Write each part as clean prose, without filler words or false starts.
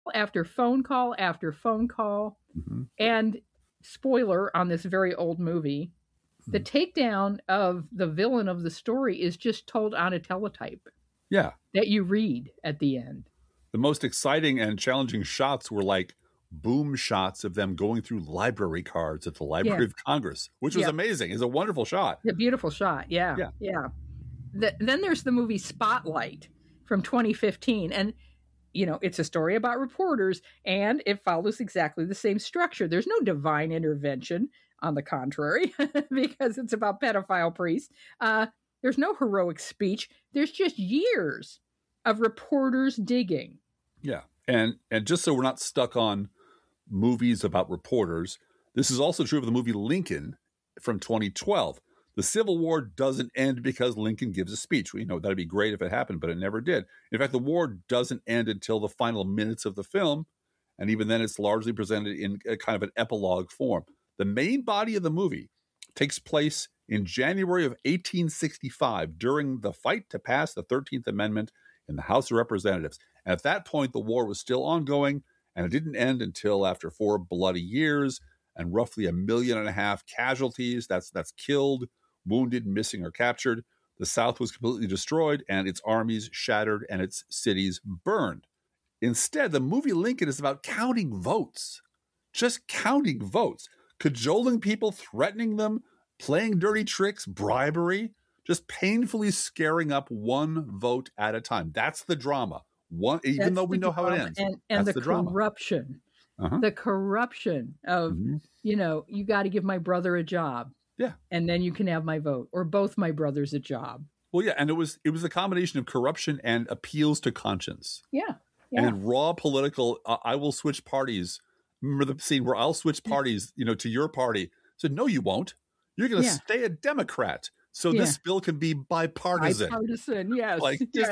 after phone call after phone call. Mm-hmm. And spoiler on this very old movie, the takedown of the villain of the story is just told on a teletype. Yeah. That you read at the end. The most exciting and challenging shots were like boom shots of them going through library cards at the Library of Congress, which was amazing. It's a wonderful shot. A beautiful shot. Yeah. Then there's the movie Spotlight from 2015. And, it's a story about reporters, and it follows exactly the same structure. There's no divine intervention, on the contrary, because it's about pedophile priests. There's no heroic speech. There's just years of reporters digging. Yeah. And just so we're not stuck on movies about reporters, this is also true of the movie Lincoln from 2012. The Civil War doesn't end because Lincoln gives a speech. That'd be great if it happened, but it never did. In fact, the war doesn't end until the final minutes of the film. And even then, it's largely presented in a kind of an epilogue form. The main body of the movie takes place in January of 1865 during the fight to pass the 13th Amendment in the House of Representatives. And at that point, the war was still ongoing, and it didn't end until after 4 bloody years and roughly 1.5 million casualties. That's killed, wounded, missing, or captured. The South was completely destroyed, and its armies shattered, and its cities burned. Instead, the movie Lincoln is about counting votes. Just counting votes. Cajoling people, threatening them, playing dirty tricks, bribery, just painfully scaring up one vote at a time. That's the drama. Even though we know how it ends. And the corruption. The corruption of, you got to give my brother a job. Yeah. And then you can have my vote, or both my brothers a job. Well, yeah. And it was a combination of corruption and appeals to conscience. Yeah. And raw political, I will switch parties. Remember the scene where I'll switch parties, to your party. So no, you won't. You're going to stay a Democrat. So this bill can be bipartisan. Bipartisan, yes.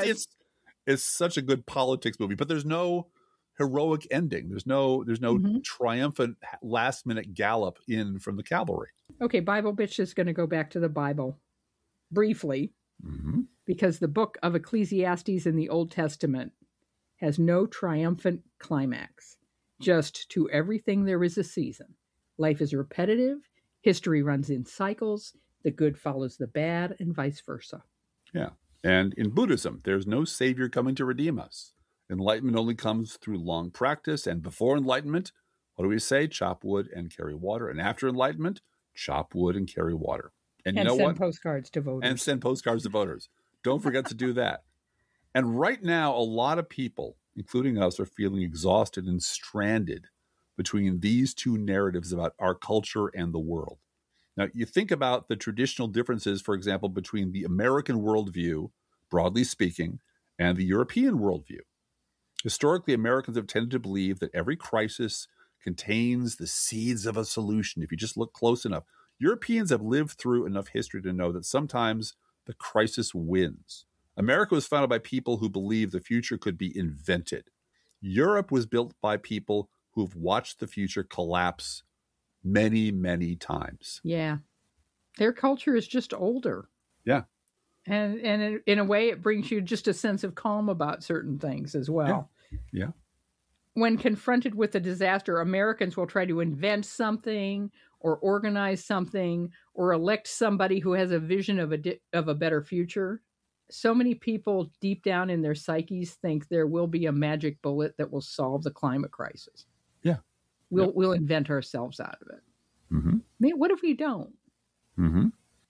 It's such a good politics movie, but there's no heroic ending. There's no triumphant last minute gallop in from the cavalry. Okay, Bible Bitch is going to go back to the Bible briefly because the book of Ecclesiastes in the Old Testament has no triumphant climax. Just to everything there is a season. Life is repetitive. History runs in cycles. The good follows the bad, and vice versa. Yeah. And in Buddhism, there's no savior coming to redeem us. Enlightenment only comes through long practice. And before enlightenment, what do we say? Chop wood and carry water. And after enlightenment, chop wood and carry water. And you know what? And send postcards to voters. And send postcards to voters. Don't forget to do that. And right now, a lot of people, including us, are feeling exhausted and stranded between these two narratives about our culture and the world. Now, you think about the traditional differences, for example, between the American worldview, broadly speaking, and the European worldview. Historically, Americans have tended to believe that every crisis contains the seeds of a solution if you just look close enough. Europeans have lived through enough history to know that sometimes the crisis wins. America was founded by people who believed the future could be invented. Europe was built by people who've watched the future collapse many, many times. Yeah. Their culture is just older. Yeah. And in a way, it brings you just a sense of calm about certain things as well. Yeah. When confronted with a disaster, Americans will try to invent something or organize something or elect somebody who has a vision of a better future. So many people deep down in their psyches think there will be a magic bullet that will solve the climate crisis. Yeah. We'll invent ourselves out of it. Mm-hmm. Man, what if we don't? Mm-hmm.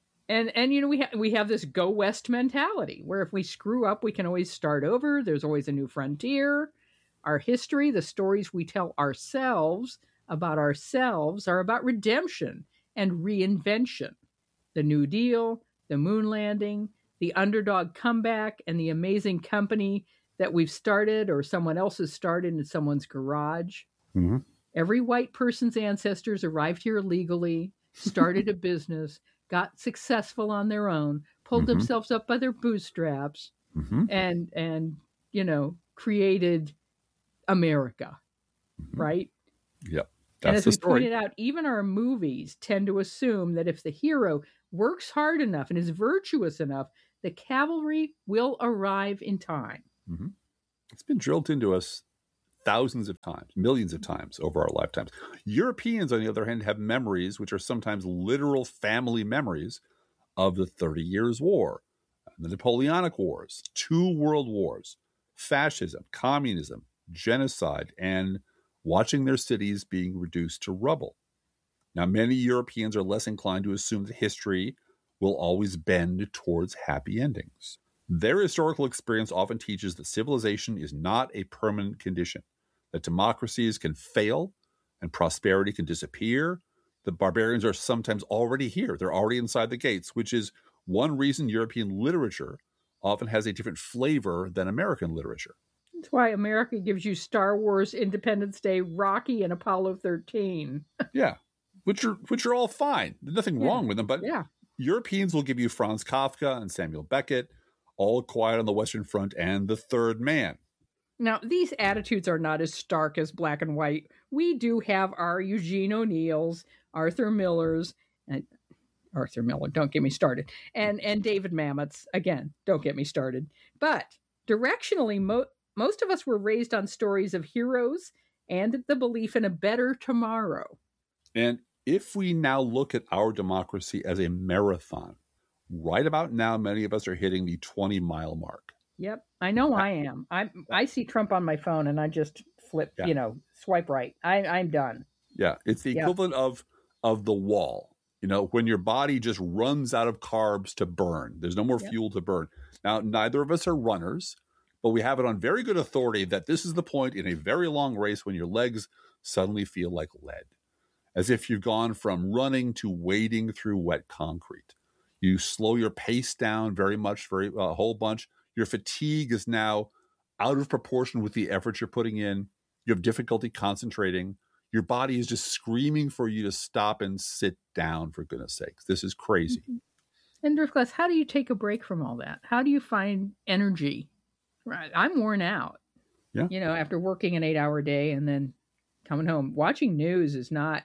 And we have this go west mentality where if we screw up, we can always start over. There's always a new frontier. Our history, the stories we tell ourselves about ourselves are about redemption and reinvention. The New Deal, the moon landing, the underdog comeback, and the amazing company that we've started or someone else has started in someone's garage. Mm-hmm. Every white person's ancestors arrived here illegally, started a business, got successful on their own, pulled themselves up by their bootstraps, and created America, right? Yep. And as we pointed out, even our movies tend to assume that if the hero works hard enough and is virtuous enough, the cavalry will arrive in time. It's been drilled into us thousands of times, millions of times over our lifetimes. Europeans, on the other hand, have memories which are sometimes literal family memories of the 30 Years' War, the Napoleonic Wars, 2 world wars, fascism, communism, genocide, and watching their cities being reduced to rubble. Now, many Europeans are less inclined to assume that history will always bend towards happy endings. Their historical experience often teaches that civilization is not a permanent condition, that democracies can fail and prosperity can disappear. The barbarians are sometimes already here. They're already inside the gates, which is one reason European literature often has a different flavor than American literature. That's why America gives you Star Wars, Independence Day, Rocky, and Apollo 13. Yeah, which are all fine. There's nothing wrong with them, but Europeans will give you Franz Kafka and Samuel Beckett, All Quiet on the Western Front, and The Third Man. Now, these attitudes are not as stark as Black and White. We do have our Eugene O'Neills, Arthur Millers, and Arthur Miller, don't get me started, and David Mamet's, again, don't get me started. But directionally, most of us were raised on stories of heroes and the belief in a better tomorrow. And if we now look at our democracy as a marathon, right about now, many of us are hitting the 20-mile mark. Yep, I know I am. I see Trump on my phone and I just flip, swipe right. I'm done. Yeah, it's the equivalent of the wall. When your body just runs out of carbs to burn, there's no more fuel to burn. Now, neither of us are runners, but we have it on very good authority that this is the point in a very long race when your legs suddenly feel like lead, as if you've gone from running to wading through wet concrete. You slow your pace down a whole bunch. Your fatigue is now out of proportion with the effort you're putting in. You have difficulty concentrating. Your body is just screaming for you to stop and sit down, for goodness sakes. This is crazy. Mm-hmm. And Driftglass, how do you take a break from all that? How do you find energy? Right. I'm worn out. Yeah. After working an 8-hour day and then coming home, watching news is not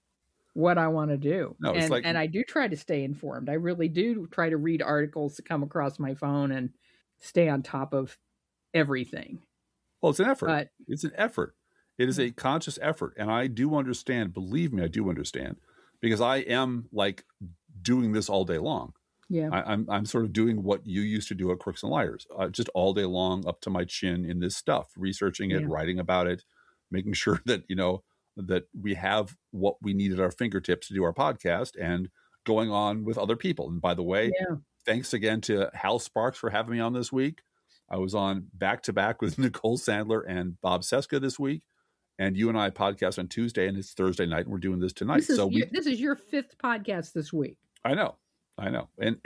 what I want to do. No, and I do try to stay informed. I really do try to read articles that come across my phone and stay on top of everything. Well, it's an effort. It's an effort. It is a conscious effort. And I do understand, believe me, I do understand, because I am doing this all day long. Yeah. I'm sort of doing what you used to do at Crooks and Liars, just all day long, up to my chin in this stuff, researching it, writing about it, making sure that, that we have what we need at our fingertips to do our podcast and going on with other people. And by the way, thanks again to Hal Sparks for having me on this week. I was on back-to-back with Nicole Sandler and Bob Cesca this week. And you and I podcast on Tuesday, and it's Thursday night, and we're doing this tonight. This is your 5th podcast this week. I know. And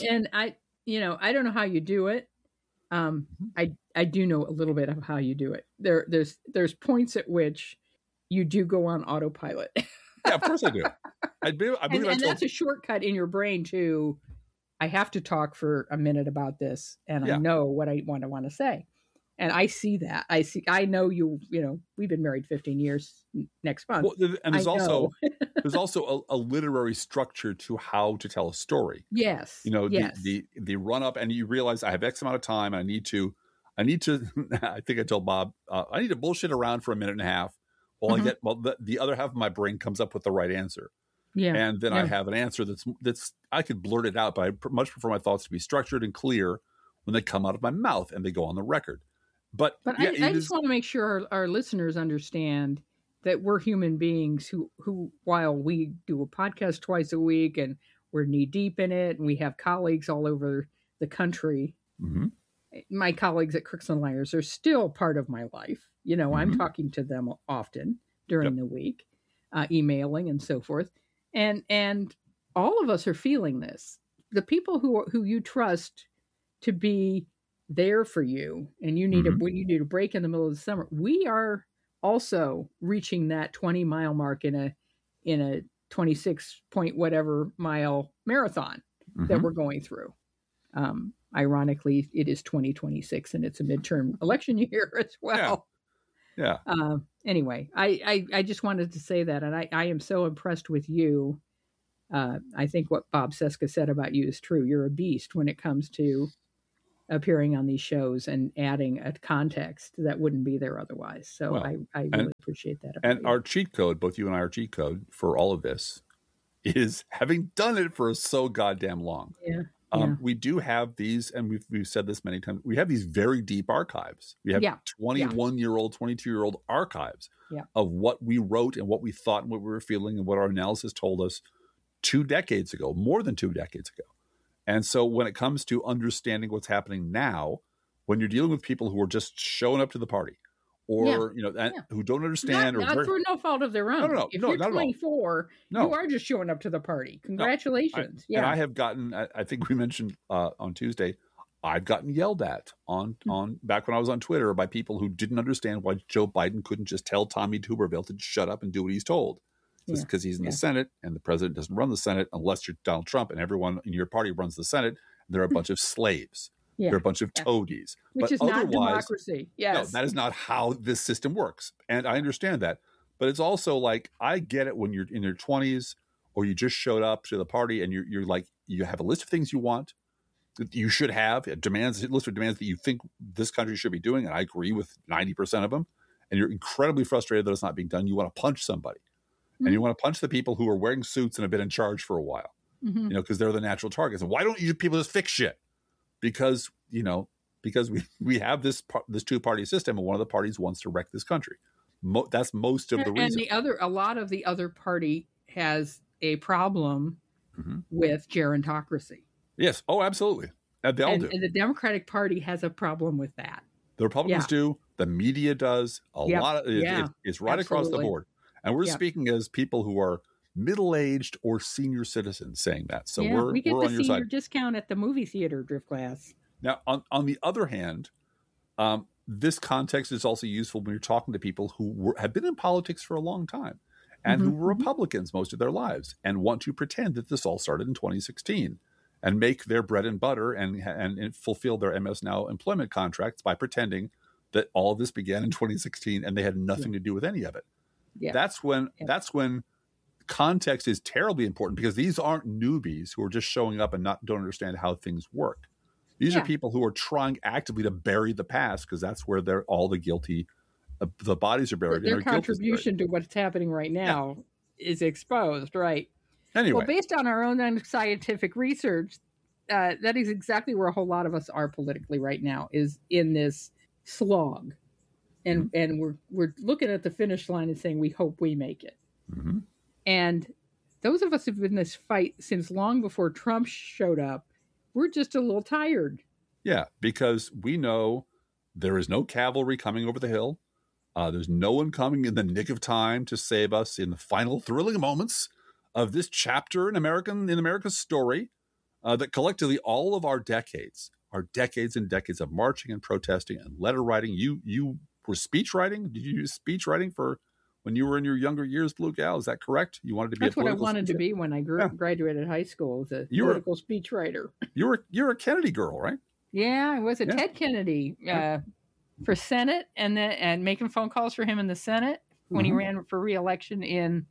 I don't know how you do it. I do know a little bit of how you do it. There's points at which you do go on autopilot. Yeah, of course I do. I believe and that's a shortcut in your brain to, I have to talk for a minute about this, and I know what I want to say. And I see that. I know we've been married 15 years next month. Well, and there's also a literary structure to how to tell a story. Yes. The run up, and you realize I have X amount of time. I need to, I think I told Bob, I need to bullshit around for a minute and a half while the other half of my brain comes up with the right answer. Yeah. And then I have an answer that's, I could blurt it out, but I much prefer my thoughts to be structured and clear when they come out of my mouth and they go on the record. But I just want to make sure our listeners understand that we're human beings who, while we do a podcast twice a week and we're knee deep in it, and we have colleagues all over the country, my colleagues at Crooks and Liars are still part of my life. I'm talking to them often during the week, emailing and so forth. And all of us are feeling this. The people who you trust to be there for you, and you need when you need a break in the middle of the summer, we are also reaching that 20-mile mark in a 26 point whatever mile marathon that we're going through. Ironically, it is 2026 and it's a midterm election year as well. Yeah. Anyway, I just wanted to say that, and I am so impressed with you. I think what Bob Cesca said about you is true. You're a beast when it comes to appearing on these shows and adding a context that wouldn't be there otherwise. So Well, I really appreciate that. And our cheat code, both you and I, our cheat code for all of this is having done it for so goddamn long. Yeah. We do have these, and we've said this many times, we have these very deep archives. We have 21-year-old, 22-year-old archives of what we wrote and what we thought and what we were feeling and what our analysis told us 2 decades ago, more than 2 decades ago. And so when it comes to understanding what's happening now, when you're dealing with people who are just showing up to the party or, who don't understand. Not through no fault of their own. No, if you're 24, you are just showing up to the party. Congratulations. And I have gotten, I think we mentioned on Tuesday, I've gotten yelled at on back when I was on Twitter by people who didn't understand why Joe Biden couldn't just tell Tommy Tuberville to shut up and do what he's told. Just because he's in the Senate and the president doesn't run the Senate unless you're Donald Trump and everyone in your party runs the Senate. They're a bunch of slaves. They're a bunch of toadies. Which is not democracy. Yes. No, that is not how this system works. And I understand that. But it's also like, I get it when you're in your 20s or you just showed up to the party and you're like, you have a list of things you want that you should have, a list of demands that you think this country should be doing. And I agree with 90% of them. And you're incredibly frustrated that it's not being done. You want to punch somebody. And you want to punch the people who are wearing suits and have been in charge for a while, because they're the natural targets. And why don't you people just fix shit? Because we have this 2-party system, and one of the parties wants to wreck this country. That's most of the reason. And a lot of the other party has a problem with gerontocracy. Yes. Oh, absolutely. They all do. And the Democratic Party has a problem with that. The Republicans do. The media does. A lot of it's right across the board. And we're speaking as people who are middle-aged or senior citizens saying that. So we get we're the on your senior side. discount at the movie theater, Driftglass. Now, on the other hand, this context is also useful when you're talking to people who have been in politics for a long time and who were Republicans most of their lives and want to pretend that this all started in 2016 and make their bread and butter and fulfill their MS Now employment contracts by pretending that all of this began in 2016 and they had nothing to do with any of it. Yeah. That's when context is terribly important, because these aren't newbies who are just showing up and don't understand how things work. These are people who are trying actively to bury the past, because that's where all the guilty, the bodies are buried. Their contribution to what's happening right now is exposed, right? Anyway, well, based on our own scientific research, that is exactly where a whole lot of us are politically right now, is in this slog. And we're looking at the finish line and saying, we hope we make it. And those of us who've been in this fight since long before Trump showed up, we're just a little tired. Yeah, because we know there is no cavalry coming over the hill. There's no one coming in the nick of time to save us in the final thrilling moments of this chapter in America's story. That collectively, all of our decades and decades of marching and protesting and letter writing. You were speech writing. Did you use speech writing for when you were in your younger years, Blue Gal? Is that correct? You wanted to be. That's what I wanted to be when I graduated high school, as a political speech writer. You're a Kennedy girl, right? Yeah, I was a Ted Kennedy for Senate, and making phone calls for him in the Senate when he ran for re-election in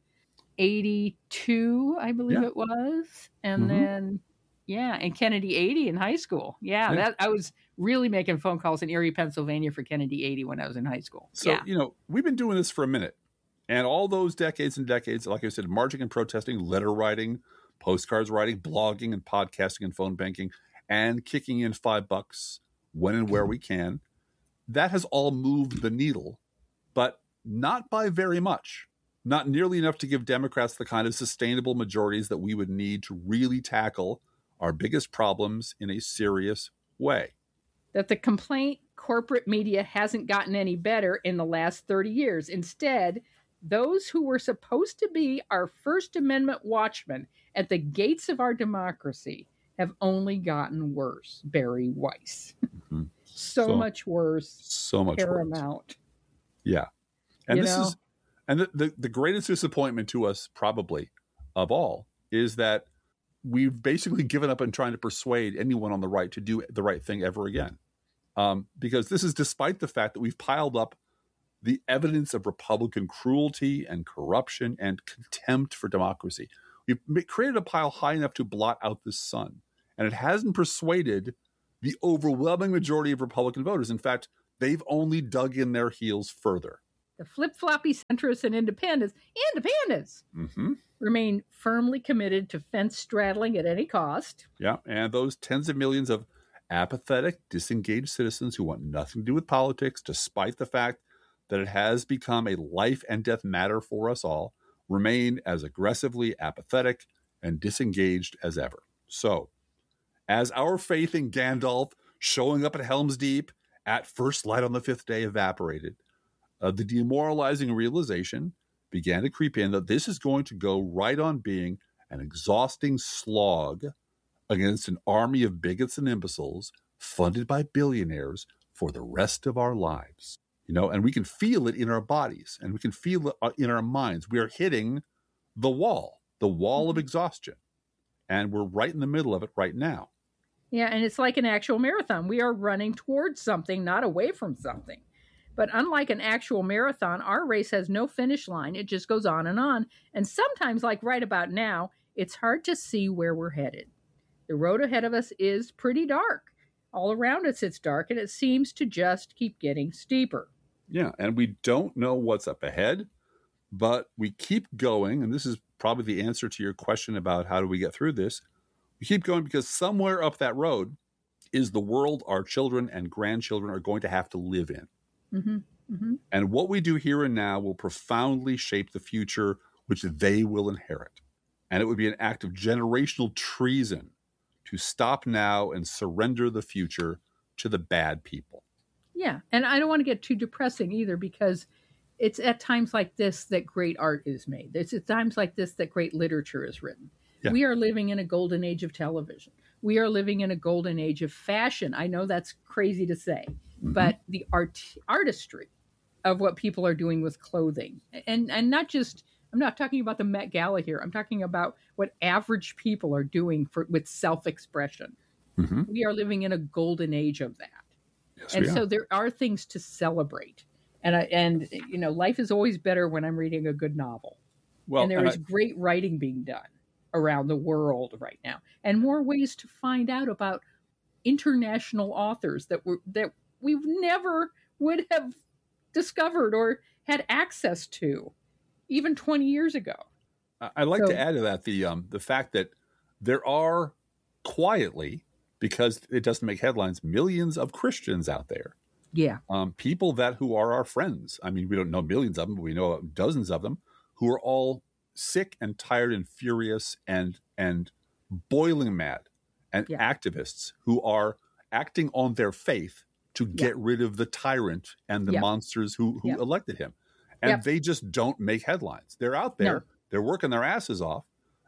'82, I believe it was, and then. Yeah, and Kennedy 80 in high school. That I was really making phone calls in Erie, Pennsylvania for Kennedy 80 when I was in high school. So, we've been doing this for a minute. And all those decades and decades, like I said, marching and protesting, letter writing, postcards writing, blogging and podcasting and phone banking, and kicking in $5 when and where we can, that has all moved the needle, but not by very much. Not nearly enough to give Democrats the kind of sustainable majorities that we would need to really tackle our biggest problems in a serious way. That the complaint corporate media hasn't gotten any better in the last 30 years. Instead, those who were supposed to be our First Amendment watchmen at the gates of our democracy have only gotten worse. Barry Weiss. So much worse. So much paramount. Worse. Yeah. And the greatest disappointment to us, probably, of all, is that we've basically given up on trying to persuade anyone on the right to do the right thing ever again. Because this is despite the fact that we've piled up the evidence of Republican cruelty and corruption and contempt for democracy. We've created a pile high enough to blot out the sun. And it hasn't persuaded the overwhelming majority of Republican voters. In fact, they've only dug in their heels further. The flip-floppy centrists and independents remain firmly committed to fence straddling at any cost. Yeah, and those tens of millions of apathetic, disengaged citizens who want nothing to do with politics, despite the fact that it has become a life and death matter for us all, remain as aggressively apathetic and disengaged as ever. So, as our faith in Gandalf showing up at Helm's Deep at first light on the fifth day evaporated, the demoralizing realization began to creep in that this is going to go right on being an exhausting slog against an army of bigots and imbeciles funded by billionaires for the rest of our lives. And we can feel it in our bodies and we can feel it in our minds. We are hitting the wall of exhaustion. And we're right in the middle of it right now. Yeah, and it's like an actual marathon. We are running towards something, not away from something. But unlike an actual marathon, our race has no finish line. It just goes on. And sometimes, like right about now, it's hard to see where we're headed. The road ahead of us is pretty dark. All around us, it's dark, and it seems to just keep getting steeper. Yeah, and we don't know what's up ahead, but we keep going. And this is probably the answer to your question about how do we get through this. We keep going because somewhere up that road is the world our children and grandchildren are going to have to live in. Mm-hmm. Mm-hmm. And what we do here and now will profoundly shape the future which they will inherit. And it would be an act of generational treason to stop now and surrender the future to the bad people. Yeah, and I don't want to get too depressing either, because it's at times like this that great art is made. It's at times like this that great literature is written. Yeah. We are living in a golden age of television. We are living in a golden age of fashion. I know that's crazy to say, but the artistry of what people are doing with clothing, and not just, I'm not talking about the Met Gala here. I'm talking about what average people are doing with self-expression. Mm-hmm. We are living in a golden age of that. Yes, and so there are things to celebrate. And life is always better when I'm reading a good novel. Well, and there is great writing being done around the world right now, and more ways to find out about international authors that we never would have discovered or had access to even 20 years ago. I'd like to add to that the fact that there are quietly, because it doesn't make headlines, millions of Christians out there. Yeah. People who are our friends. I mean, we don't know millions of them, but we know dozens of them who are all sick and tired and furious and boiling mad, and activists who are acting on their faith to get rid of the tyrant and the monsters who elected him. And they just don't make headlines. They're out there. No. They're working their asses off.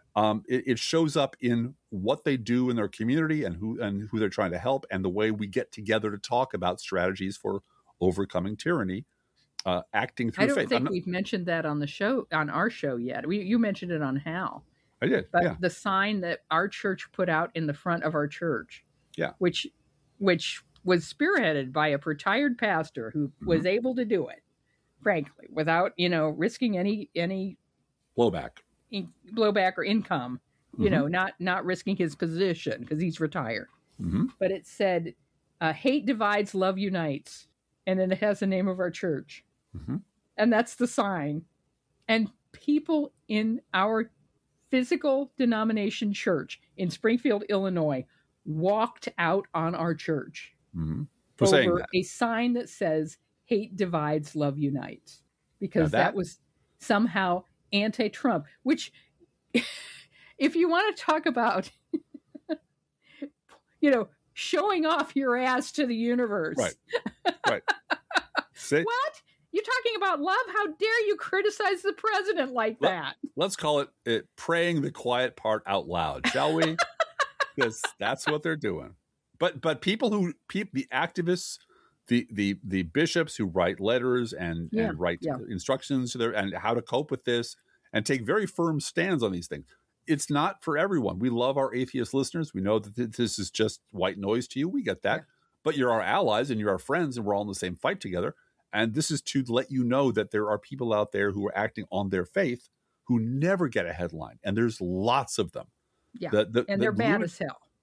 It shows up in what they do in their community and who they're trying to help, and the way we get together to talk about strategies for overcoming tyranny, acting through faith. I don't think we've mentioned that on our show yet. You mentioned it on Hal. I did. But the sign that our church put out in the front of our church, which was spearheaded by a retired pastor who was able to do it, frankly, without risking any blowback or income, not risking his position because he's retired. Mm-hmm. But it said, hate divides, love unites. And then it has the name of our church. Mm-hmm. And that's the sign. And people in our physical denomination church in Springfield, Illinois, walked out on our church over a sign that says, hate divides, love unites. Because that was somehow anti-Trump, which, if you want to talk about, showing off your ass to the universe. Right. What? You're talking about love? How dare you criticize the president like that? Let's call it praying the quiet part out loud, shall we? Because that's what they're doing. But the activists, the bishops who write letters and write instructions to and how to cope with this and take very firm stands on these things. It's not for everyone. We love our atheist listeners. We know that this is just white noise to you. We get that. Yeah. But you're our allies and you're our friends, and we're all in the same fight together. And this is to let you know that there are people out there who are acting on their faith who never get a headline. And there's lots of them. Yeah. And they're bad as hell.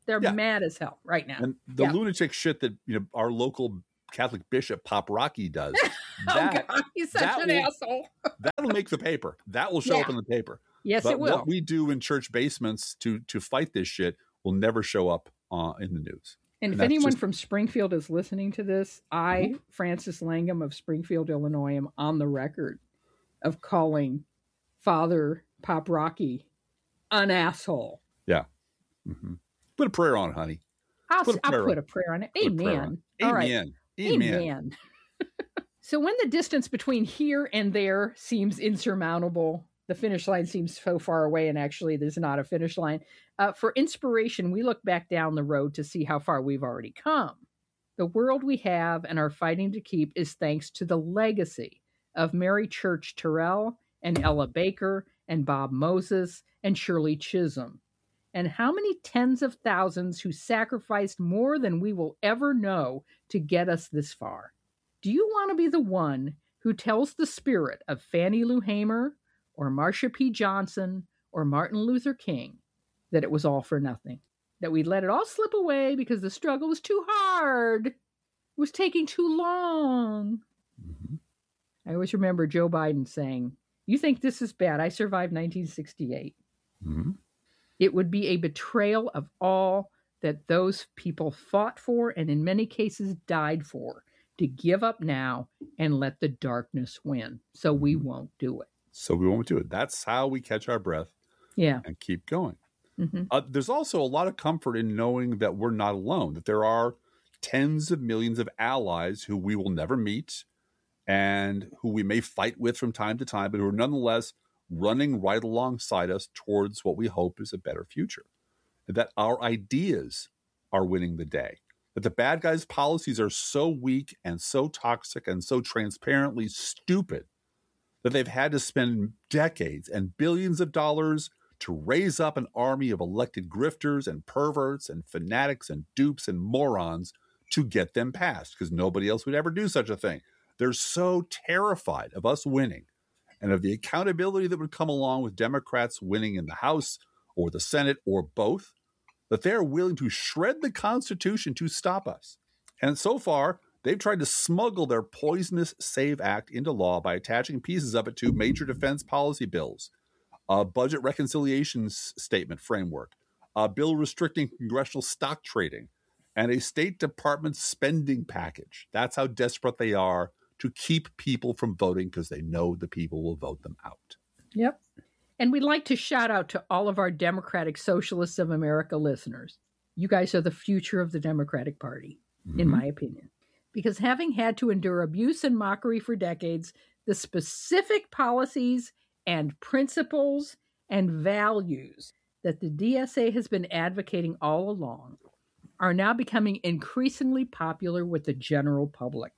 They're Yeah. mad as hell right now. And the lunatic shit that our local Catholic bishop Pop Rocky does, God, he's such an asshole. That'll make the paper. That will show up in the paper. Yes, but it will. What we do in church basements to fight this shit will never show up in the news. And if anyone from Springfield is listening to this, I, Francis Langham of Springfield, Illinois, am on the record of calling Father Pop Rocky an asshole. Yeah. Put a prayer on it, honey. I'll put a prayer on it. Amen. All right. Amen. So when the distance between here and there seems insurmountable, the finish line seems so far away, and actually there's not a finish line. For inspiration, we look back down the road to see how far we've already come. The world we have and are fighting to keep is thanks to the legacy of Mary Church Terrell and Ella Baker and Bob Moses and Shirley Chisholm. And how many tens of thousands who sacrificed more than we will ever know to get us this far. Do you want to be the one who tells the spirit of Fannie Lou Hamer or Marsha P. Johnson or Martin Luther King that it was all for nothing? That we let it all slip away because the struggle was too hard? It was taking too long? I always remember Joe Biden saying, "You think this is bad? I survived 1968. It would be a betrayal of all that those people fought for and in many cases died for to give up now and let the darkness win. So we won't do it." So we won't do it. That's how we catch our breath and keep going. There's also a lot of comfort in knowing that we're not alone, that there are tens of millions of allies who we will never meet and who we may fight with from time to time, but who are nonetheless running right alongside us towards what we hope is a better future. That our ideas are winning the day. That the bad guys' policies are so weak and so toxic and so transparently stupid that they've had to spend decades and billions of dollars to raise up an army of elected grifters and perverts and fanatics and dupes and morons to get them passed, because nobody else would ever do such a thing. They're so terrified of us winning and of the accountability that would come along with Democrats winning in the House or the Senate or both, that they're willing to shred the Constitution to stop us. And so far, they've tried to smuggle their poisonous SAVE Act into law by attaching pieces of it to major defense policy bills, a budget reconciliation statement framework, a bill restricting congressional stock trading, and a State Department spending package. That's how desperate they are to keep people from voting, because they know the people will vote them out. Yep. And we'd like to shout out to all of our Democratic Socialists of America listeners. You guys are the future of the Democratic Party, in my opinion. Because having had to endure abuse and mockery for decades, the specific policies and principles and values that the DSA has been advocating all along are now becoming increasingly popular with the general public.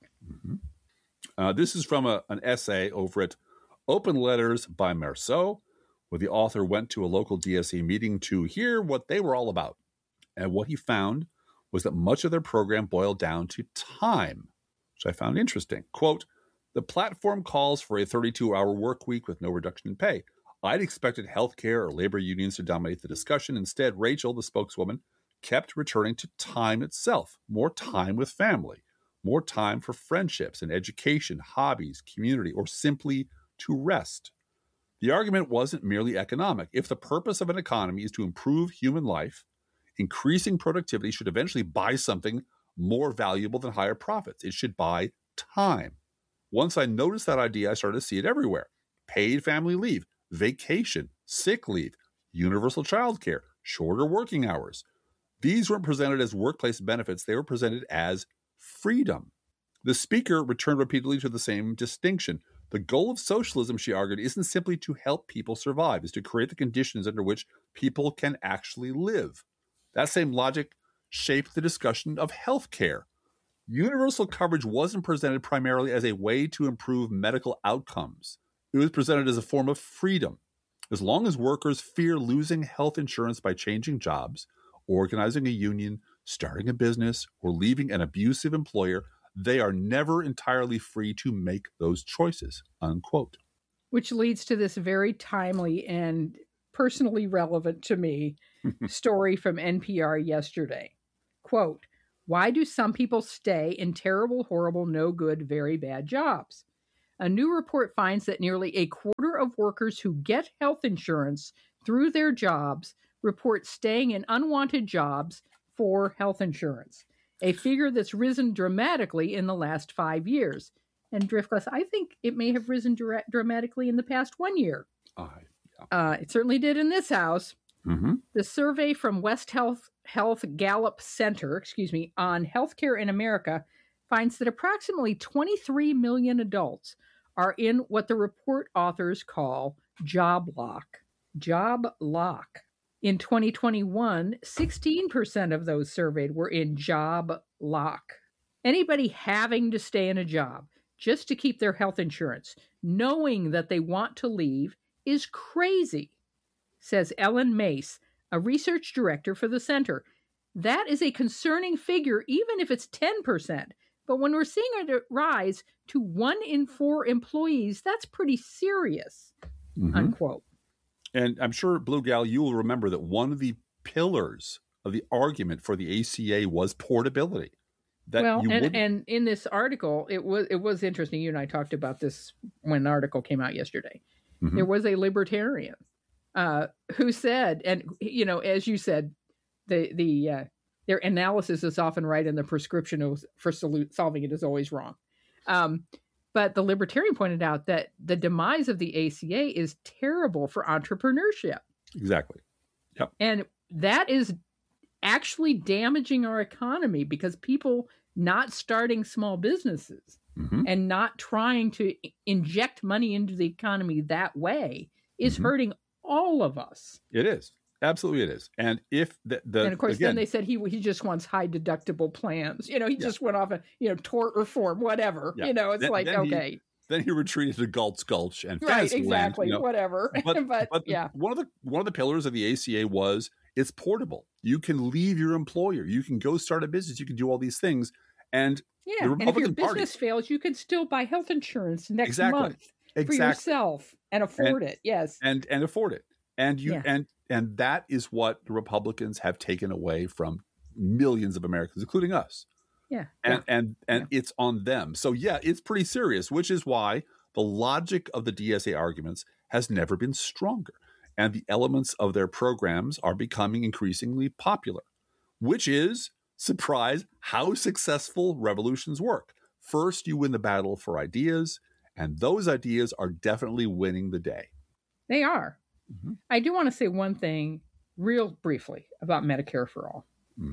This is from an essay over at Open Letters by Marceau, where the author went to a local DSA meeting to hear what they were all about. And what he found was that much of their program boiled down to time, which I found interesting. Quote, "The platform calls for a 32-hour work week with no reduction in pay. I'd expected healthcare or labor unions to dominate the discussion. Instead, Rachel, the spokeswoman, kept returning to time itself, more time with family, more time for friendships and education, hobbies, community, or simply to rest. The argument wasn't merely economic. If the purpose of an economy is to improve human life, increasing productivity should eventually buy something more valuable than higher profits. It should buy time. Once I noticed that idea, I started to see it everywhere. Paid family leave, vacation, sick leave, universal childcare, shorter working hours. These weren't presented as workplace benefits. They were presented as freedom." The speaker returned repeatedly to the same distinction. The goal of socialism, she argued, isn't simply to help people survive, it's to create the conditions under which people can actually live. That same logic shaped the discussion of health care. Universal coverage wasn't presented primarily as a way to improve medical outcomes. It was presented as a form of freedom. As long as workers fear losing health insurance by changing jobs, organizing a union, starting a business, or leaving an abusive employer, they are never entirely free to make those choices, unquote. Which leads to this very timely and personally relevant to me story from NPR yesterday. Quote, why do some people stay in terrible, horrible, no good, very bad jobs? A new report finds that nearly a quarter of workers who get health insurance through their jobs report staying in unwanted jobs for health insurance, a figure that's risen dramatically in the last 5 years. And Driftglass, I think it may have risen dramatically in the past 1 year. It certainly did in this house. Mm-hmm. The survey from West Health Gallup Center, on healthcare in America finds that approximately 23 million adults are in what the report authors call job lock. Job lock. In 2021, 16% of those surveyed were in job lock. Anybody having to stay in a job just to keep their health insurance, knowing that they want to leave, is crazy, says Ellen Mace, a research director for the center. That is a concerning figure, even if it's 10%. But when we're seeing it rise to 1 in 4 employees, that's pretty serious, unquote. And I'm sure, Blue Gal, you will remember that one of the pillars of the argument for the ACA was portability. And in this article, it was interesting. You and I talked about this when the article came out yesterday. Mm-hmm. There was a libertarian who said, and as you said, their analysis is often right, and the prescription for solving it is always wrong. But the libertarian pointed out that the demise of the ACA is terrible for entrepreneurship. Exactly. Yep. And that is actually damaging our economy because people not starting small businesses and not trying to inject money into the economy that way is hurting all of us. It is. Absolutely it is. And if and of course, then they said he just wants high deductible plans. He just went off tort reform, whatever. Yeah. It's okay. Then he retreated to Gulch and right, exactly, whatever. But one of the pillars of the ACA was it's portable. You can leave your employer. You can go start a business. You can do all these things. And the Republican and if your Party, business fails, you can still buy health insurance next month for yourself and afford it. Yes, and afford it. And and that is what the Republicans have taken away from millions of Americans, including us. Yeah. And it's on them. So it's pretty serious, which is why the logic of the DSA arguments has never been stronger. And the elements of their programs are becoming increasingly popular, which is, surprise, how successful revolutions work. First, you win the battle for ideas, and those ideas are definitely winning the day. They are. Mm-hmm. I do want to say one thing real briefly about Medicare for All,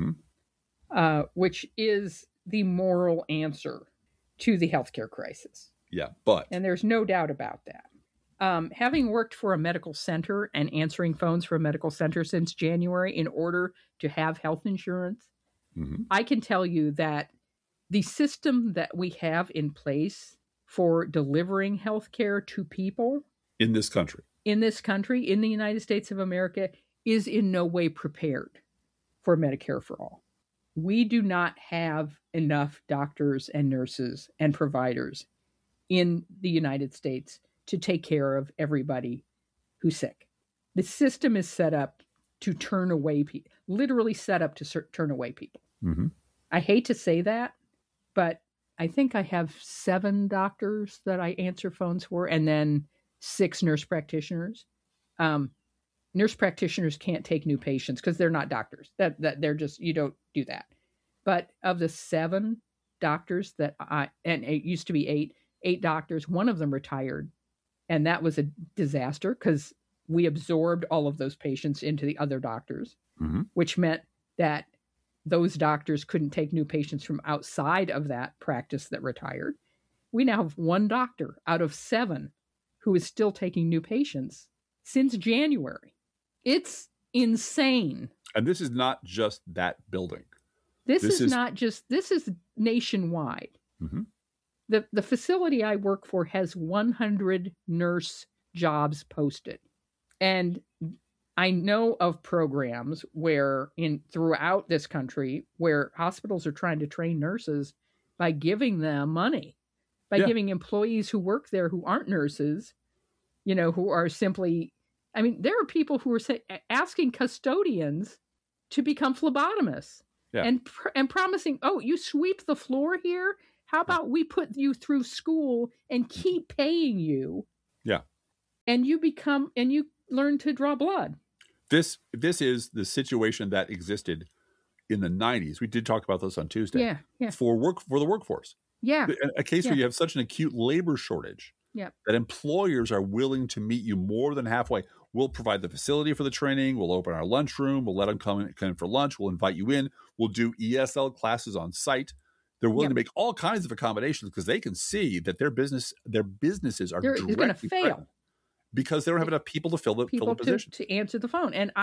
which is the moral answer to the healthcare crisis. Yeah, and there's no doubt about that. Having worked for a medical center and answering phones for a medical center since January in order to have health insurance, I can tell you that the system that we have in place for delivering healthcare to people in this country, in the United States of America, is in no way prepared for Medicare for All. We do not have enough doctors and nurses and providers in the United States to take care of everybody who's sick. The system is set up to turn away people, literally set up to turn away people. I hate to say that, but I think I have 7 doctors that I answer phones for, and then 6 nurse practitioners. Nurse practitioners can't take new patients because they're not doctors. That they're just, you don't do that. But of the 7 doctors and it used to be 8 doctors, one of them retired. And that was a disaster because we absorbed all of those patients into the other doctors, which meant that those doctors couldn't take new patients from outside of that practice that retired. We now have 1 doctor out of 7 who is still taking new patients since January. It's insane. And this is not just that building. This is nationwide. The facility I work for has 100 nurse jobs posted. And I know of programs where throughout this country where hospitals are trying to train nurses by giving them money, by giving employees who work there who aren't nurses, who are simply I mean, there are people who are asking custodians to become phlebotomists and promising, oh, you sweep the floor here? How about we put you through school and keep paying you? Yeah. And you learn to draw blood. This is the situation that existed in the 90s. We did talk about this on Tuesday. Yeah. For the workforce. Yeah. A case where you have such an acute labor shortage that employers are willing to meet you more than halfway. We'll provide the facility for the training. We'll open our lunchroom. We'll let them come in for lunch. We'll invite you in. We'll do ESL classes on site. They're willing to make all kinds of accommodations because they can see that their businesses are directly going to fail because they don't have enough people to fill the position to answer the phone. And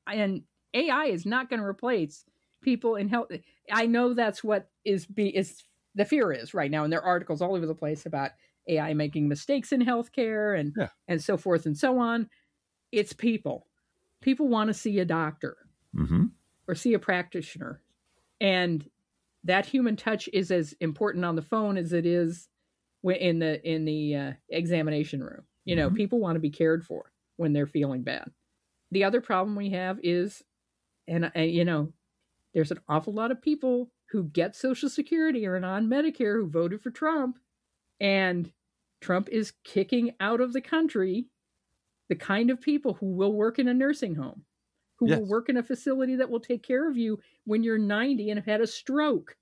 AI is not going to replace people in health. I know that's what is the fear is right now, and there are articles all over the place about AI making mistakes in healthcare and so forth and so on. It's people. People want to see a doctor or see a practitioner, and that human touch is as important on the phone as it is in the examination room. You know, people want to be cared for when they're feeling bad. The other problem we have is, and you know, there's an awful lot of people who get Social Security or are on Medicare who voted for Trump, and Trump is kicking out of the country the kind of people who will work in a nursing home, who will work in a facility that will take care of you when you're 90 and have had a stroke.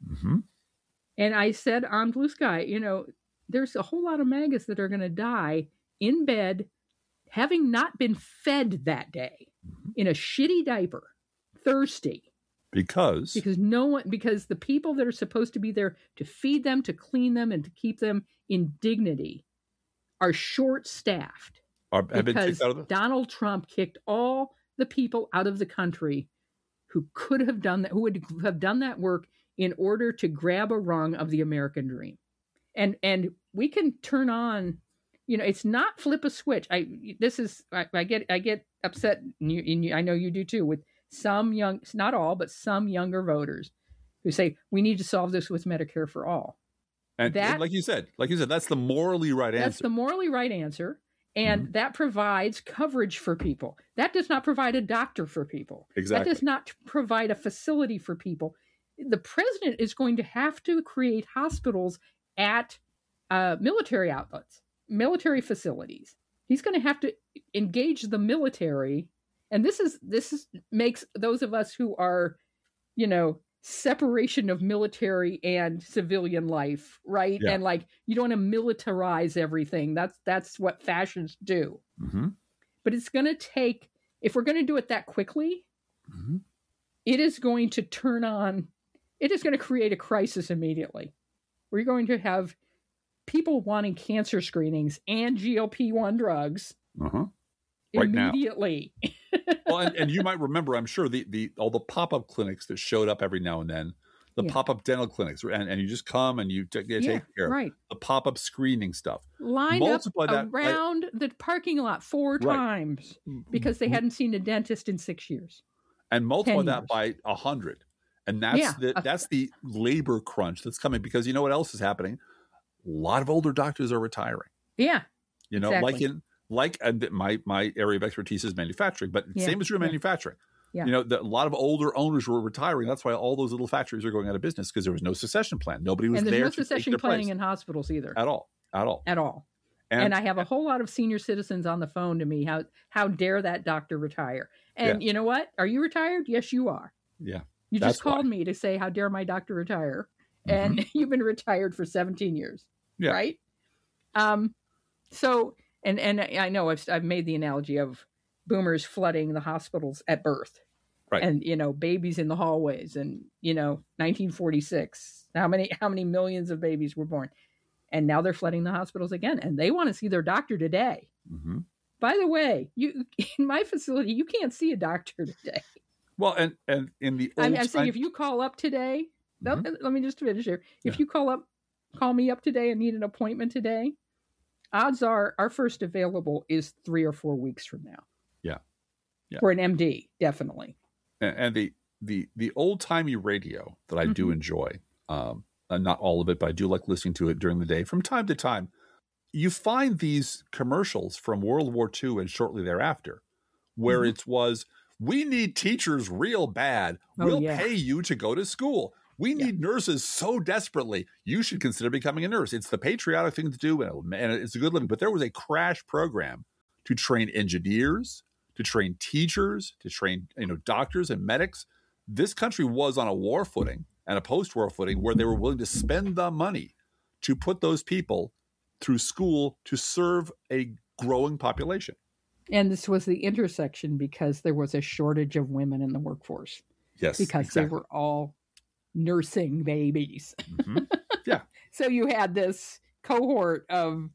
And I said on Blue Sky, you know, there's a whole lot of maggots that are going to die in bed, having not been fed that day, in a shitty diaper, thirsty. Because the people that are supposed to be there to feed them, to clean them, and to keep them in dignity are short-staffed. Because Donald Trump kicked all the people out of the country who could have done that, who would have done that work in order to grab a rung of the American dream. And we can turn on, you know, it's not flip a switch. I get upset, and I know you do too, with some young, not all, but some younger voters who say we need to solve this with Medicare for all. And like you said, that's the morally right answer. That's the morally right answer. And that provides coverage for people. That does not provide a doctor for people. Exactly. That does not provide a facility for people. The president is going to have to create hospitals at military outlets, military facilities. He's going to have to engage the military. And this makes those of us who are, you know, separation of military and civilian life, right? Yeah. And like, you don't want to militarize everything. That's what fascists do. But it's going to take, if we're going to do it that quickly, it is going to it is going to create a crisis immediately. We're going to have people wanting cancer screenings and GLP-1 drugs right immediately. Well, and you might remember, I'm sure, all the pop-up clinics that showed up every now and then, the pop-up dental clinics, and you just come and you take care of the pop-up screening stuff. Lined up around the parking lot 4 times because they hadn't seen a dentist in 6 years. And multiply that by 100. And that's the labor crunch that's coming, because you know what else is happening? A lot of older doctors are retiring. Yeah. You know, exactly. my area of expertise is manufacturing, but same is true in manufacturing. Yeah. You know, a lot of older owners were retiring. That's why all those little factories are going out of business, because there was no succession plan. Nobody was there to take their place. And there's no succession planning in hospitals either. At all. And I have a whole lot of senior citizens on the phone to me. How dare that doctor retire? And you know what? Are you retired? Yes, you are. Yeah. You just called me to say, how dare my doctor retire? And you've been retired for 17 years. Yeah. Right? So, and I know I've made the analogy of boomers flooding the hospitals at birth. Right. And, you know, babies in the hallways, and, you know, 1946, how many millions of babies were born? And now they're flooding the hospitals again, and they want to see their doctor today. By the way, in my facility, you can't see a doctor today. Well, and in the old I'm saying, if you call up today, let me just finish here. If you call me up today and need an appointment today, odds are our first available is 3 or 4 weeks from now. Yeah. For an MD, definitely. And the old timey radio that I do enjoy, not all of it, but I do like listening to it during the day from time to time. you find these commercials from World War II and shortly thereafter, where it was, we need teachers real bad. We'll pay you to go to school. We need nurses so desperately. You should consider becoming a nurse. It's the patriotic thing to do, and it's a good living. But there was a crash program to train engineers, to train teachers, to train doctors and medics. This country was on a war footing and a post-war footing where they were willing to spend the money to put those people through school to serve a growing population. And this was the intersection because there was a shortage of women in the workforce. Yes, because they were all nursing babies. Yeah. So you had this cohort of,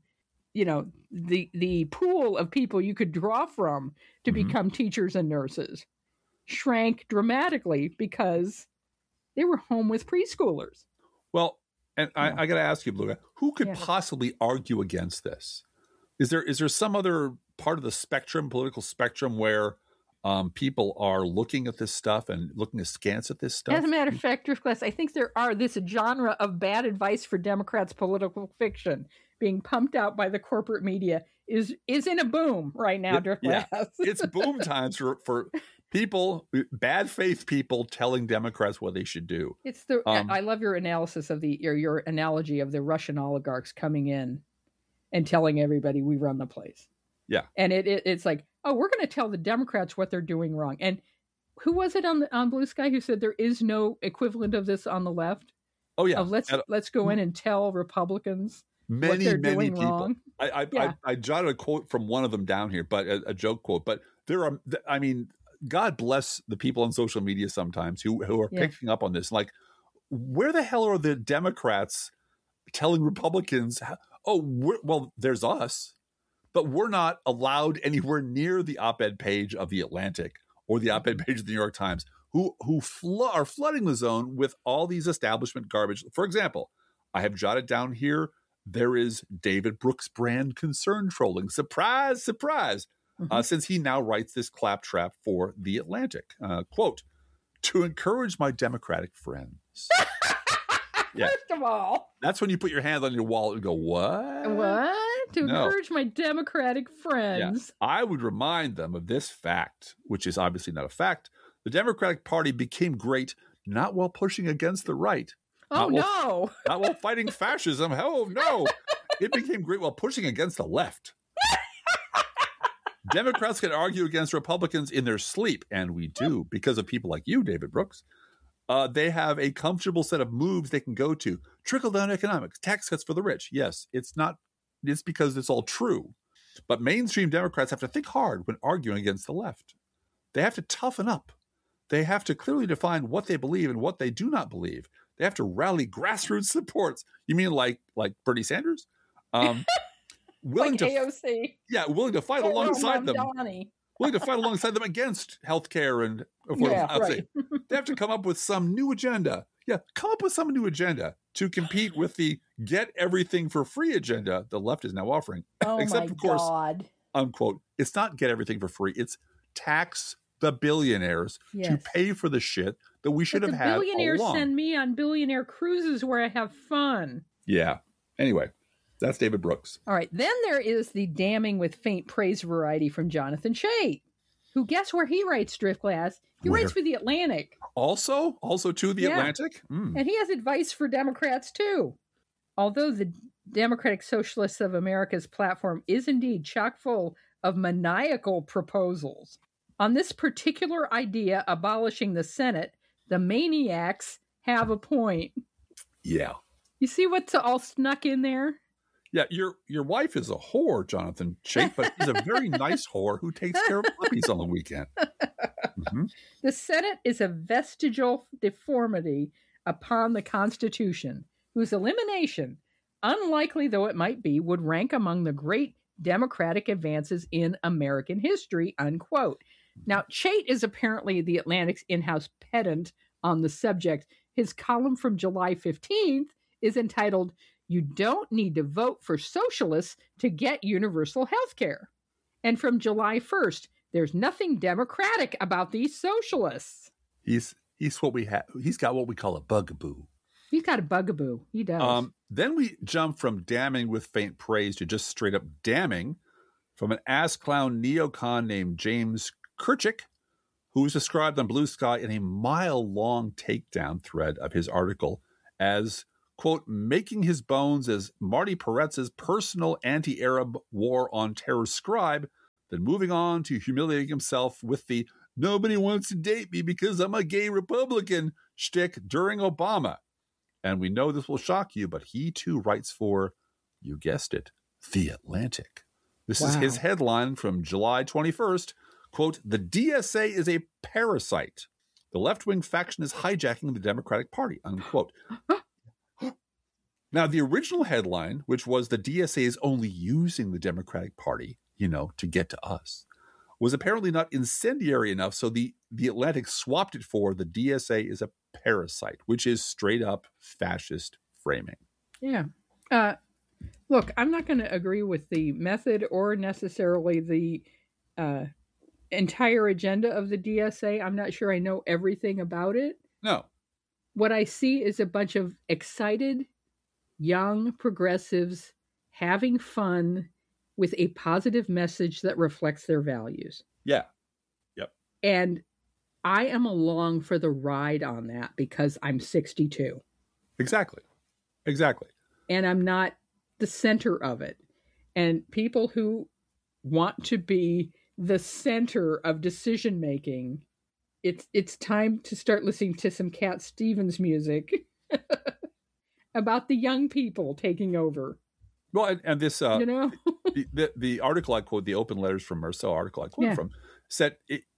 the pool of people you could draw from to become teachers and nurses shrank dramatically because they were home with preschoolers. Well, and I got to ask you, Beluga, who could possibly argue against this? Is there some other part of the spectrum, political spectrum, where people are looking at this stuff and looking askance at this stuff? As a matter of fact, Driftglass, I think there are this genre of bad advice for Democrats political fiction being pumped out by the corporate media is in a boom right now, Driftglass. Yeah. It's boom times for people, bad faith people telling Democrats what they should do. It's I love your analysis of your analogy of the Russian oligarchs coming in and telling everybody we run the place. Yeah. And it's like, oh, we're going to tell the Democrats what they're doing wrong. And who was it on Blue Sky who said there is no equivalent of this on the left? Oh, yeah. Let's go in and tell Republicans what they're doing people. Wrong. I jotted a quote from one of them down here, but a joke quote. But there are, God bless the people on social media sometimes who are picking up on this. Like, where the hell are the Democrats telling Republicans, well, there's us, but we're not allowed anywhere near the op-ed page of The Atlantic or the op-ed page of the New York Times, who are flooding the zone with all these establishment garbage. For example, I have jotted down here, there is David Brooks brand concern trolling. Surprise, surprise. Since he now writes this claptrap for The Atlantic. Quote, to encourage my Democratic friends. First of all. That's when you put your hand on your wallet and go, what? What? To encourage my Democratic friends. Yeah. I would remind them of this fact, which is obviously not a fact. The Democratic Party became great not while pushing against the right. Not while fighting fascism. Oh, no. It became great while pushing against the left. Democrats can argue against Republicans in their sleep, and we do, because of people like you, David Brooks. They have a comfortable set of moves they can go to. Trickle-down economics, tax cuts for the rich. Yes, it's because it's all true. But mainstream Democrats have to think hard when arguing against the left. They have to toughen up. They have to clearly define what they believe and what they do not believe. They have to rally grassroots supports. You mean like Bernie Sanders? Willing like AOC. Yeah, willing to fight alongside them. Willing to fight alongside them against healthcare and affordable housing. They have to come up with some new agenda. Yeah, come up with some new agenda to compete with the get everything for free agenda the left is now offering. Except, of course, unquote, it's not get everything for free. It's tax the billionaires to pay for the shit that we should have had all along. Billionaires send me on billionaire cruises where I have fun. Yeah. Anyway. That's David Brooks. All right. Then there is the damning with faint praise variety from Jonathan Chait, who, guess where he writes, Driftglass? He writes for The Atlantic. Also to The Atlantic? And he has advice for Democrats, too. Although the Democratic Socialists of America's platform is indeed chock full of maniacal proposals, on this particular idea abolishing the Senate, the maniacs have a point. Yeah. You see what's all snuck in there? Yeah, your wife is a whore, Jonathan Chait, but she's a very nice whore who takes care of puppies on the weekend. The Senate is a vestigial deformity upon the Constitution, whose elimination, unlikely though it might be, would rank among the great democratic advances in American history, unquote. Now, Chait is apparently The Atlantic's in-house pedant on the subject. His column from July 15th is entitled, "You don't need to vote for socialists to get universal health care." And from July 1st, there's nothing democratic about these socialists. He's what we have. He's got what we call a bugaboo. He's got a bugaboo. He does. Then we jump from damning with faint praise to just straight up damning from an ass clown neocon named James Kirchick, who was described on Blue Sky in a mile-long takedown thread of his article as, quote, making his bones as Marty Peretz's personal anti-Arab war on terror scribe, then moving on to humiliating himself with the nobody wants to date me because I'm a gay Republican shtick during Obama. And we know this will shock you, but he too writes for, you guessed it, The Atlantic. This is his headline from July 21st, quote, the DSA is a parasite. The left-wing faction is hijacking the Democratic Party, unquote. Now, the original headline, which was the DSA is only using the Democratic Party, to get to us, was apparently not incendiary enough, so the Atlantic swapped it for the DSA is a parasite, which is straight up fascist framing. Yeah. Look, I'm not going to agree with the method or necessarily the entire agenda of the DSA. I'm not sure I know everything about it. No. What I see is a bunch of excited young progressives having fun with a positive message that reflects their values. Yeah. Yep. And I am along for the ride on that because I'm 62. Exactly. And I'm not the center of it. And people who want to be the center of decision making, it's time to start listening to some Cat Stevens music about the young people taking over. Well, and this, the article I quote, the open letters from Marceau article I quote from, said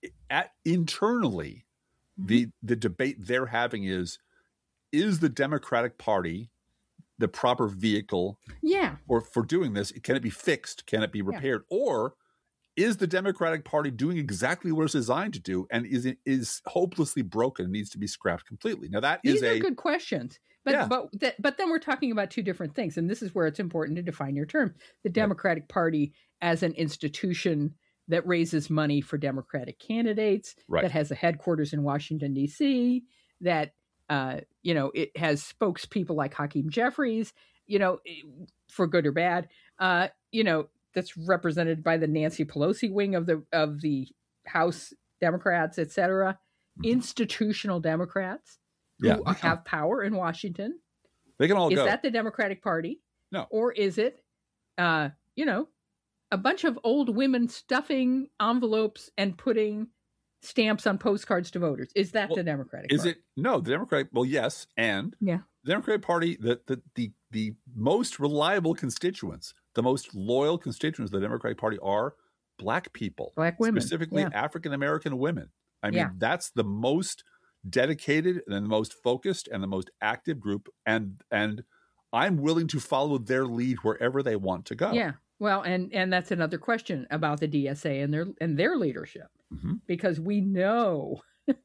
internally, the debate they're having is the Democratic Party the proper vehicle or for doing this? Can it be fixed? Can it be repaired? Or is the Democratic Party doing exactly what it's designed to do and is hopelessly broken and needs to be scrapped completely? Now, these are good questions. But then we're talking about two different things. And this is where it's important to define your term. The Democratic Party as an institution that raises money for Democratic candidates, that has a headquarters in Washington, D.C., that, it has spokespeople like Hakeem Jeffries, for good or bad, that's represented by the Nancy Pelosi wing of the House Democrats, et cetera, institutional Democrats who have power in Washington. They can all go. Is that the Democratic Party? No. Or is it, a bunch of old women stuffing envelopes and putting stamps on postcards to voters? Is that the Democratic Party? Is it? No, the Democratic, yes. And the Democratic Party, the most reliable constituents, the most loyal constituents of the Democratic Party are Black people. Black women. Specifically African-American women. I mean, that's the most dedicated and the most focused and the most active group. And I'm willing to follow their lead wherever they want to go. Yeah. Well, and that's another question about the DSA and their leadership, because we know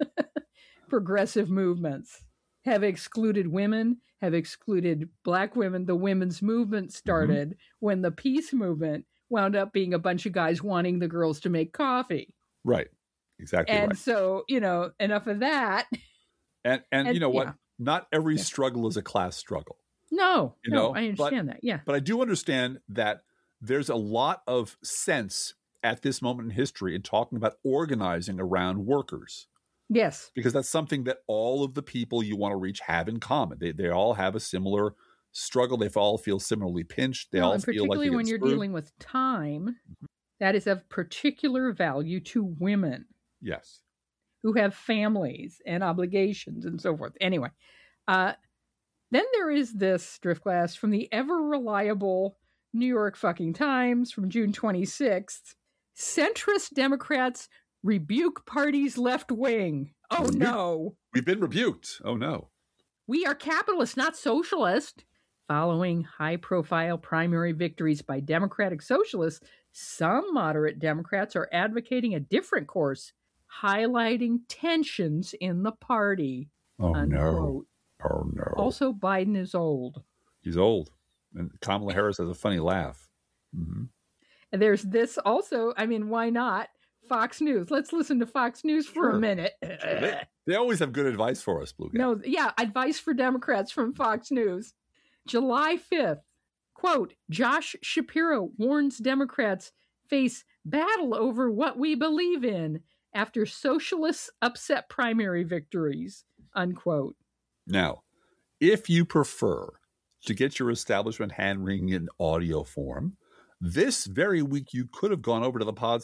progressive movements have excluded women, have excluded Black women. The women's movement started when the peace movement wound up being a bunch of guys wanting the girls to make coffee. Right. Exactly. And so, enough of that. And you know what? Not every struggle is a class struggle. No, I understand that. Yeah. But I do understand that there's a lot of sense at this moment in history in talking about organizing around workers. Yes. Because that's something that all of the people you want to reach have in common. They all have a similar struggle. They all feel similarly pinched. They all feel like particularly when you're dealing with time, that is of particular value to women. Yes. Who have families and obligations and so forth. Anyway, then there is this Driftglass from the ever reliable New York fucking Times from June 26th. Centrist Democrats rebuke party's left wing. Oh, no. We've been rebuked. Oh, no. We are capitalists, not socialist. Following high-profile primary victories by Democratic Socialists, some moderate Democrats are advocating a different course, highlighting tensions in the party. Oh, unquote. No. Oh, no. Also, Biden is old. He's old. And Kamala Harris has a funny laugh. And there's this also, why not? Fox News. Let's listen to Fox News for a minute. They always have good advice for us, Blue Guy. No, yeah, advice for Democrats from Fox News. July 5th, quote, Josh Shapiro warns Democrats face battle over what we believe in after socialists upset primary victories, unquote. Now, if you prefer to get your establishment hand-wringing in audio form, this very week you could have gone over to the Pod